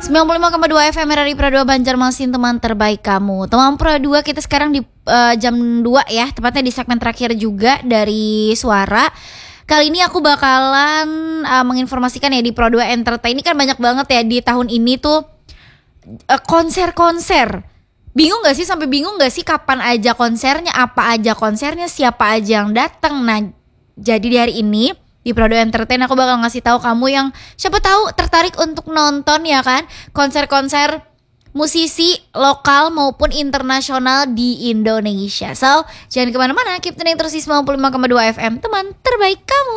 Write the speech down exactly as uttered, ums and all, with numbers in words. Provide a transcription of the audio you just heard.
sembilan puluh lima koma dua F M R R I Pro dua Banjarmasin, teman terbaik kamu. Teman Pro dua, kita sekarang di uh, jam dua ya, tepatnya di segmen terakhir juga dari Suara. Kali ini aku bakalan uh, menginformasikan ya di Pro dua Entertain. Ini kan banyak banget ya di tahun ini tuh uh, konser-konser. Bingung gak sih, sampai bingung gak sih kapan aja konsernya, apa aja konsernya, siapa aja yang datang. Nah, jadi di hari ini di Pro dua Entertain aku bakal ngasih tahu kamu yang siapa tahu tertarik untuk nonton ya kan konser-konser musisi lokal maupun internasional di Indonesia. So, jangan kemana-mana, keep tuning terus di sembilan puluh lima koma dua F M, teman terbaik kamu.